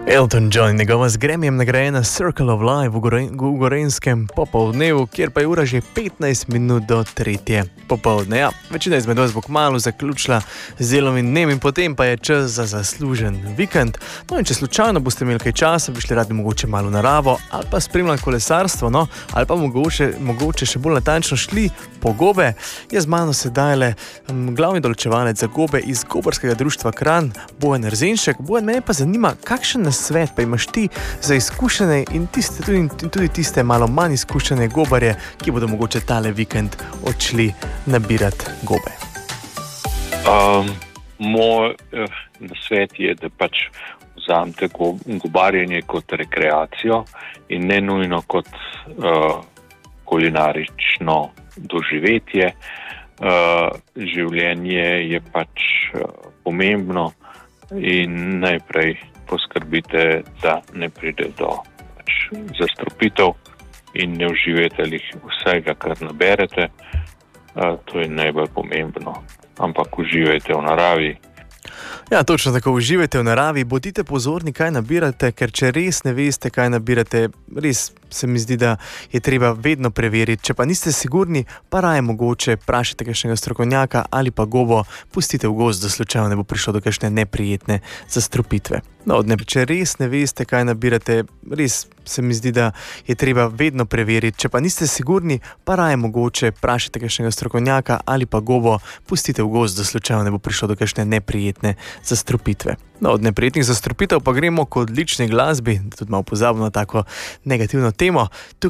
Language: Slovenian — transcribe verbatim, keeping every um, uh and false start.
Elton John, njegova z Grammyjem nagrajena Circle of Life v, gore, v Gorenjskem popoldnevu, kjer pa je ura že petnajst minut do tretje popoldne. Ja, večina izmed vas bo kmalu zaključila z delovnim dnem in potem pa je čas za zaslužen vikend. No in če slučajno boste imeli kaj časa, bi šli radi mogoče malo v naravo ali pa spremljali kolesarstvo, no, ali pa mogoče, mogoče še bolj natančno šli po gobe, je z mano sedajle um, glavni določevalec za gobe iz Gobarskega društva Kranj, Bojan Erzenšek. Bojan, mene pa zanima, kakšen svet pa imaš ti za izkušene in, tiste, tudi, in tudi tiste malo manj izkušene gobarje, ki bodo mogoče tale vikend odšli nabirati gobe? Um, moj eh, nasvet je, da pač vzamete go, gobarjenje kot rekreacijo in ne nujno kot uh, kulinarično doživetje. Uh, življenje je pač uh, pomembno in najprej poskrbite, da ne pride do pač zastrupitev in ne uživate vsega, kar naberete. Uh, to je najbolj pomembno. Ampak uživajte v naravi. Ja, točno tako, uživajte v naravi, bodite pozorni, kaj nabirate, ker če res ne veste, kaj nabirate, res se mi zdi, da je treba vedno preveriti. Če pa niste sigurni, pa raje mogoče vprašajte kakšnega strokovnjaka ali pa gobo pustite v gozd, da slučajno ne bo prišlo do kakšne neprijetne zastrupitve. No, ne, če res ne veste, kaj nabirate, res se mi zdi, da je treba vedno preveriti. Če pa niste sigurni, pa raje mogoče vprašajte kakšnega strokovnjaka ali pa gobo pustite v gozd, da slučajno ne bo prišlo do kakšne neprijetne zastrupitve. No, od neprijetnih zastrupitev pa gremo k odlični glasbi, da tudi malo pozabimo na tako negativno temo. Tukaj